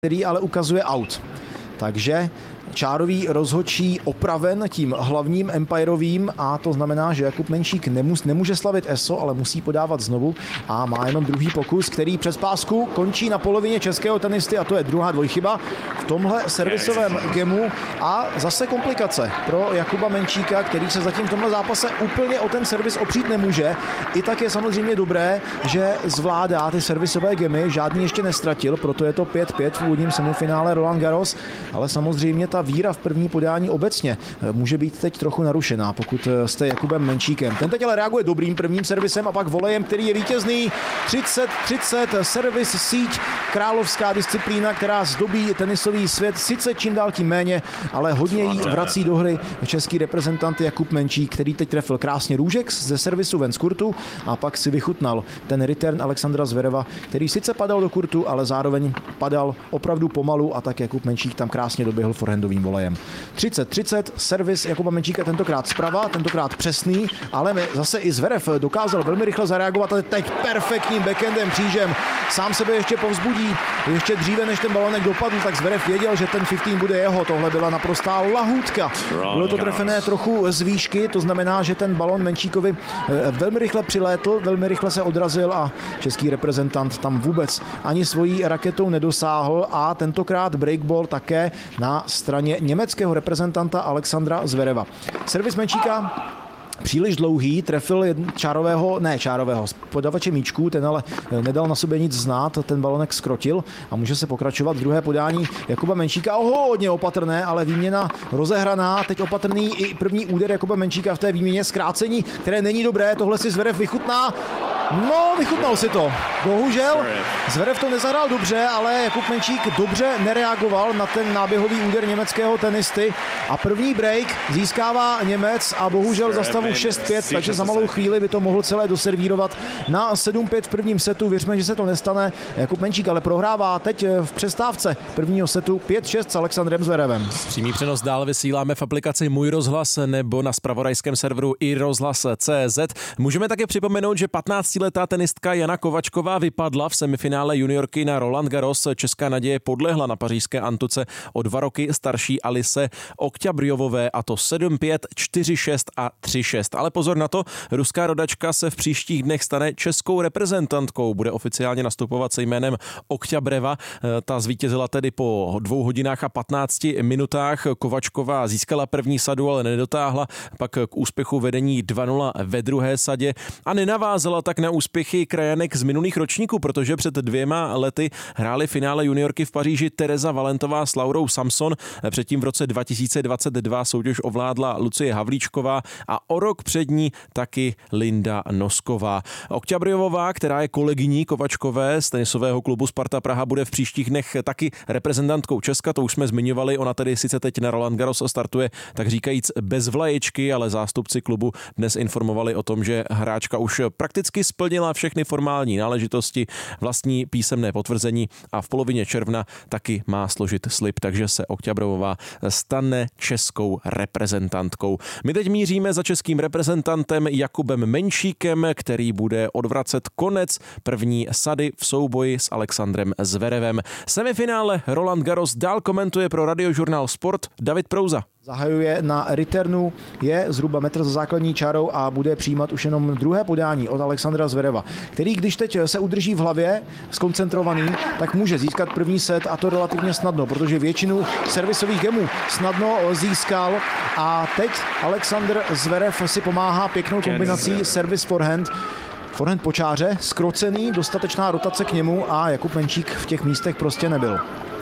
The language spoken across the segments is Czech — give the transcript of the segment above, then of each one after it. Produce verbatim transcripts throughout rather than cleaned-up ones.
který ale ukazuje out. Takže čárový rozhodčí opraven tím hlavním empirovým a to znamená, že Jakub Menšík nemus, nemůže slavit E S O, ale musí podávat znovu a má jenom druhý pokus, který přes pásku končí na polovině českého tenisty a to je druhá dvojchyba v tomhle servisovém gemu a zase komplikace pro Jakuba Menšíka, který se zatím v tomhle zápase úplně o ten servis opřít nemůže. I tak je samozřejmě dobré, že zvládá ty servisové gemy, žádný ještě nestratil, proto je to pět pět v úvodním semifinále Roland Garros, ale samozřejmě ta víra v první podání obecně může být teď trochu narušená, pokud jste Jakubem Menšíkem. Ten teď ale reaguje dobrým prvním servisem a pak volejem, který je vítězný. třicet třicet, servis síť, královská disciplína, která zdobí tenisový svět, sice čím dál tím méně, ale hodně jí vrací do hry český reprezentant Jakub Menšík, který teď trefil krásně růžek ze servisu ven z kurtu a pak si vychutnal ten return Alexandra Zvereva, který sice padal do kurtu, ale zároveň padal opravdu pomalu a tak Jakub Menšík tam krásně doběhl forehandovým volejem. třicet třicet, servis Jakuba Menšíka tentokrát zprava, tentokrát přesný, ale zase i Zverev dokázal velmi rychle zareagovat a teď perfektním backendem křížem sám sebe ještě povzbudí. Ještě dříve, než ten balonek dopadl, tak Zverev věděl, že ten patnáct bude jeho. Tohle byla naprostá lahůdka. Bylo to trefené trochu z výšky, to znamená, že ten balon Menšíkovi velmi rychle přilétl, velmi rychle se odrazil a český reprezentant tam vůbec ani svojí raketou nedosáhl a tentokrát breakball také na straně německého reprezentanta Alexandra Zvereva. Servis Menšíka příliš dlouhý, trefil čárového, ne čárového, podavače míčků, ten ale nedal na sobě nic znát, ten balonek skrotil a může se pokračovat v druhé podání Jakuba Menšíka. Oho, hodně opatrné, ale výměna rozehraná, teď opatrný i první úder Jakuba Menšíka v té výměně, zkrácení, které není dobré, tohle si Zverev vychutná. No, vychutnal si to. Bohužel Zverev to nezahrál dobře, ale Jakub Menšík dobře nereagoval na ten náběhový úder německého tenisty a první break získává Němec a bohužel za stavu šest pět, takže za malou chvíli by to mohl celé doservírovat na sedm pět v prvním setu. Věřme, že se to nestane. Jakub Menšík ale prohrává teď v přestávce prvního setu pět šest s Alexandrem Zverevem. Přímý přenos dál vysíláme v aplikaci Můj rozhlas nebo na zpravodajském serveru i rozhlas tečka cé zet. Můžeme také připomenout, že patnáctiletá tenistka Jana Kovačková vypadla v semifinále juniorky na Roland Garros. Česká naděje podlehla na pařížské Antuce o dva roky starší Alise Okťabrjovové a to sedm pět, čtyři šest a tři šest. Ale pozor na to, ruská rodačka se v příštích dnech stane českou reprezentantkou. Bude oficiálně nastupovat se jménem Okťabreva. Ta zvítězila tedy po dvou hodinách a patnácti minutách. Kovačková získala první sadu, ale nedotáhla pak k úspěchu vedení dva nula ve druhé sadě a nenavázala tak na úspěchy krajanek z minulých ročníků, protože před dvěma lety hráli finále juniorky v Paříži Tereza Valentová s Laurou Samson. Předtím v roce dva tisíce dvacet dva soutěž ovládla Lucie Havlíčková a o rok před ní taky Linda Nosková. Okťabrjovová, která je kolegyní Kovačkové z tenisového klubu Sparta Praha, bude v příštích dnech taky reprezentantkou Česka, to už jsme zmiňovali, ona tedy sice teď na Roland Garros startuje, tak říkajíc bez vlaječky, ale zástupci klubu dnes informovali o tom, že hráčka už prakticky splnila všechny formální náležitosti, vlastní písemné potvrzení a v polovině června taky má složit slib, takže se Okťabrjovová stane českou reprezentantkou. My teď míříme za českým reprezentantem Jakubem Menšíkem, který bude odvracet konec první sady v souboji s Alexandrem Zverevem. Semifinále Roland Garros dál komentuje pro Radiožurnál Sport David Prouza. Zahajuje na returnu, je zhruba metr za základní čárou a bude přijímat už jenom druhé podání od Alexandra Zvereva, který když teď se udrží v hlavě, skoncentrovaný, tak může získat první set a to relativně snadno, protože většinu servisových gemů snadno získal a teď Alexandr Zverev si pomáhá pěknou kombinací servis forehand. Forehand po čáře, skrocený, dostatečná rotace k němu a Jakub Menšík v těch místech prostě nebyl.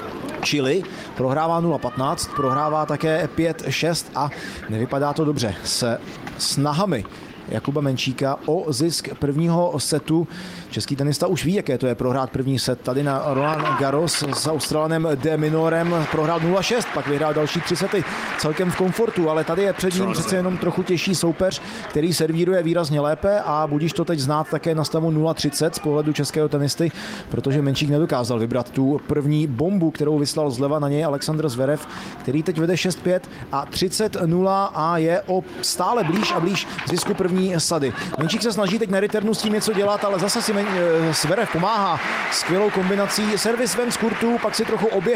Čili prohrává nula patnáct, prohrává také pět šest a nevypadá to dobře s snahami Jakuba Menšíka o zisk prvního setu. Český tenista už ví, jaké to je prohrát první set. Tady na Roland Garros s Australanem De Minorem prohrál nula šest, pak vyhrál další tři sety celkem v komfortu, ale tady je před ním přece jenom trochu těžší soupeř, který servíruje výrazně lépe a budíš to teď znát také na stavu nula třicet z pohledu českého tenisty, protože Menšík nedokázal vybrat tu první bombu, kterou vyslal zleva na něj Alexandr Zverev, který teď vede šest pět a třicet nula a je o stále blíž a blíž zisku první sady. Menšík se snaží teď na returnu s tím něco dělat, ale zase si Zverev pomáhá skvělou kombinací servis ven z kurtu, pak si trochu oběhne